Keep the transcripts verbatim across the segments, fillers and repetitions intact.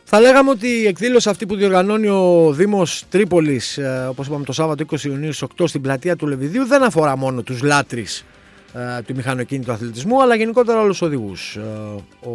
Θα λέγαμε ότι η εκδήλωση αυτή που διοργανώνει ο Δήμος Τρίπολης, όπως είπαμε, το Σάββατο είκοσι Ιουνίου στις οκτώ στην πλατεία του Λεβιδίου, δεν αφορά μόνο τους λάτρεις ε, του μηχανοκίνητου αθλητισμού, αλλά γενικότερα όλους τους οδηγούς. Ε, ο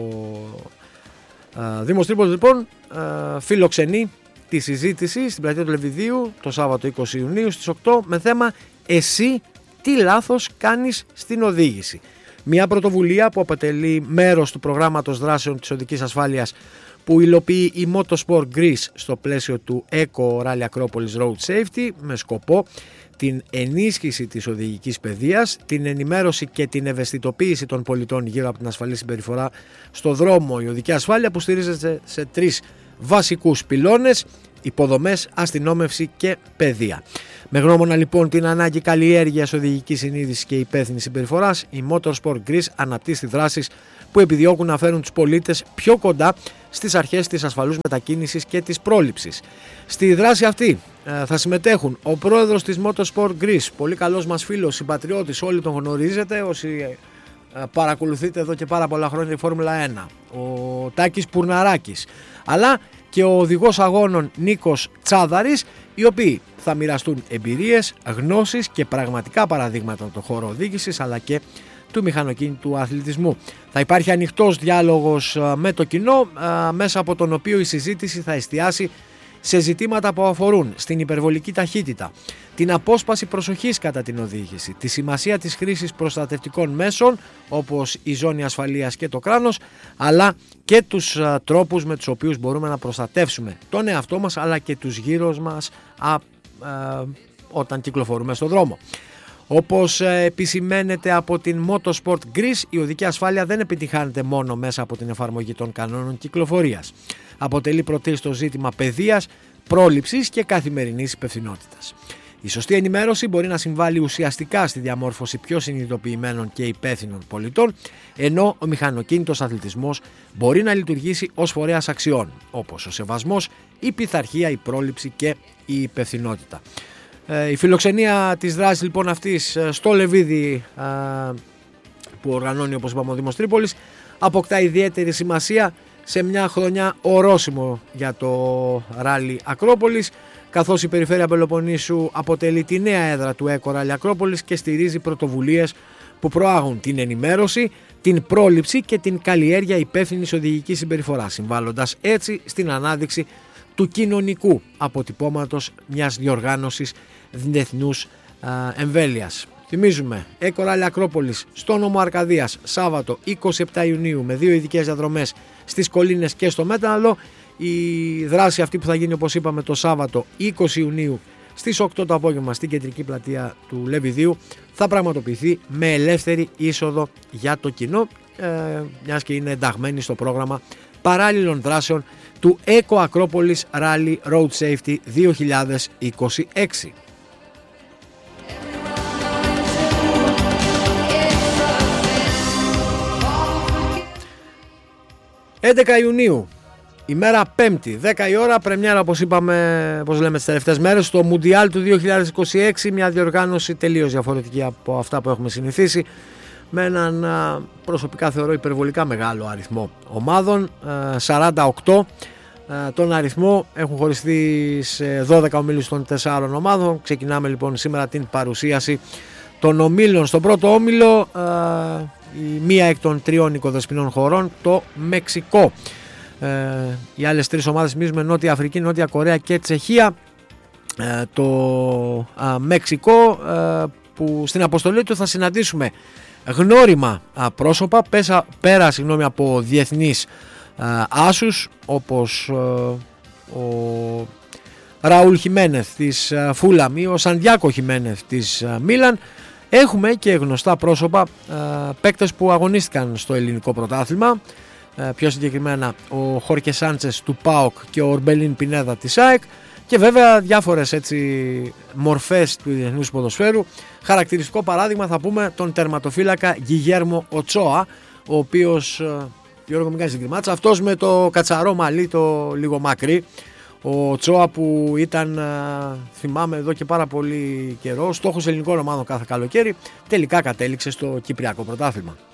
ε, Δήμος Τρίπολης λοιπόν ε, φιλοξενεί τη συζήτηση στην πλατεία του Λεβιδίου το Σάββατο είκοσι Ιουνίου στις οκτώ με θέμα «Εσύ τι λάθος κάνεις στην οδήγηση». Μια πρωτοβουλία που αποτελεί μέρος του προγράμματος δράσεων της οδικής ασφάλειας που υλοποιεί η Motorsport Greece στο πλαίσιο του Eco Rally Acropolis Road Safety με σκοπό την ενίσχυση της οδηγικής παιδείας, την ενημέρωση και την ευαισθητοποίηση των πολιτών γύρω από την ασφαλή συμπεριφορά στο δρόμο. Η οδική ασφάλεια που στηρίζεται σε τρεις βασικούς πυλώνες: υποδομές, αστυνόμευση και παιδεία. Με γνώμονα λοιπόν την ανάγκη καλλιέργειας οδηγικής συνείδησης και υπεύθυνης συμπεριφοράς, η Motorsport Greece αναπτύσσει δράσεις που επιδιώκουν να φέρουν τους πολίτες πιο κοντά στις αρχές της ασφαλούς μετακίνησης και της πρόληψης. Στη δράση αυτή ε, θα συμμετέχουν ο πρόεδρος της Motorsport Greece, πολύ καλός μας φίλος, συμπατριώτης, όλοι τον γνωρίζετε όσοι ε, παρακολουθείτε εδώ και πάρα πολλά χρόνια τη Φόρμουλα ένα, ο Τάκης Πουρναράκης, αλλά και ο οδηγός αγώνων Νίκος Τσάδαρης, οι οποίοι θα μοιραστούν εμπειρίες, γνώσεις και πραγματικά παραδείγματα από το χώρο οδήγησης αλλά και του μηχανοκίνητου αθλητισμού. Θα υπάρχει ανοιχτός διάλογος με το κοινό, μέσα από τον οποίο η συζήτηση θα εστιάσει σε ζητήματα που αφορούν στην υπερβολική ταχύτητα, την απόσπαση προσοχής κατά την οδήγηση, τη σημασία της χρήσης προστατευτικών μέσων όπως η ζώνη ασφαλείας και το κράνος, αλλά και τους τρόπους με τους οποίους μπορούμε να προστατεύσουμε τον εαυτό μας αλλά και τους γύρω μας α, α, όταν κυκλοφορούμε στον δρόμο. Όπως επισημαίνεται από την Motorsport Greece, η οδική ασφάλεια δεν επιτυχάνεται μόνο μέσα από την εφαρμογή των κανόνων κυκλοφορίας. Αποτελεί πρωτίστως ζήτημα παιδείας, πρόληψης και καθημερινής υπευθυνότητας. Η σωστή ενημέρωση μπορεί να συμβάλλει ουσιαστικά στη διαμόρφωση πιο συνειδητοποιημένων και υπεύθυνων πολιτών, ενώ ο μηχανοκίνητος αθλητισμός μπορεί να λειτουργήσει ως φορέας αξιών, όπως ο σεβασμός, η πειθαρχία, η πρόληψη και η υπευθυνότητα. Η φιλοξενία της δράσης λοιπόν αυτής στο Λεβίδι που οργανώνει, όπως είπαμε, ο Δήμος Τρίπολης, αποκτά ιδιαίτερη σημασία σε μια χρονιά ορόσημο για το Ράλι Ακρόπολης, καθώς η Περιφέρεια Πελοποννήσου αποτελεί τη νέα έδρα του Eco Rally Ακρόπολης και στηρίζει πρωτοβουλίες που προάγουν την ενημέρωση, την πρόληψη και την καλλιέργεια υπεύθυνης οδηγικής συμπεριφοράς, συμβάλλοντας έτσι στην ανάδειξη του κοινωνικού αποτυπώματος μιας διοργάνωσης διεθνούς εμβέλειας. Θυμίζουμε, Eco Rally Ακρόπολης στο Νομό Αρκαδίας, Σάββατο είκοσι επτά Ιουνίου με δύο ειδικές διαδρομές στις Κολίνες και στο Μέταλλο. Η δράση αυτή που θα γίνει, όπως είπαμε, το Σάββατο είκοσι Ιουνίου στις οκτώ το απόγευμα στην κεντρική πλατεία του Λεβιδίου θα πραγματοποιηθεί με ελεύθερη είσοδο για το κοινό, ε, μιας και είναι ενταγμένη στο πρόγραμμα παράλληλων δράσεων του Eco Acropolis Rally Road Safety δύο χιλιάδες είκοσι έξι. έντεκα Ιουνίου, ημέρα Πέμπτη, δέκα η ώρα, πρεμιέρα, όπως είπαμε, όπως λέμε τις τελευταίες μέρες, στο Μουντιάλ του δύο χιλιάδες είκοσι έξι, μια διοργάνωση τελείως διαφορετική από αυτά που έχουμε συνηθίσει, με έναν προσωπικά θεωρώ υπερβολικά μεγάλο αριθμό ομάδων, σαράντα οκτώ τον αριθμό, έχουν χωριστεί σε δώδεκα ομίλους των τεσσάρων ομάδων. Ξεκινάμε λοιπόν σήμερα την παρουσίαση των ομίλων. Στον πρώτο όμιλο η μία εκ των τριών οικοδεσποινών χωρών, το Μεξικό. Οι άλλες τρεις ομάδες, θυμίζουμε, Νότια Αφρική, Νότια Κορέα και Τσεχία. Το Μεξικό που στην αποστολή του θα συναντήσουμε γνώριμα πρόσωπα πέσα, πέρα συγγνώμη, από διεθνείς άσους όπως ο Ραούλ Χιμένεθ της Φούλαμ ή ο Σαντιάκο Χιμένεθ της Μίλαν. Έχουμε και γνωστά πρόσωπα, παίκτες που αγωνίστηκαν στο ελληνικό πρωτάθλημα, πιο συγκεκριμένα ο Χόρκε Σάντσες του ΠΑΟΚ και ο Ορμπελίν Πινέδα της ΑΕΚ, και βέβαια διάφορες έτσι μορφές του διεθνούς ποδοσφαίρου. Χαρακτηριστικό παράδειγμα θα πούμε τον τερματοφύλακα Γιγέρμο Οτσόα, ο οποίος, Γιώργο μην κάνεις συγκριμάτσα, αυτός με το κατσαρό μαλλί το λίγο μακρύ, ο Οτσόα που ήταν, θυμάμαι εδώ και πάρα πολύ καιρό, στόχος ελληνικών ομάδων κάθε καλοκαίρι, τελικά κατέληξε στο Κυπριακό Πρωτάθλημα.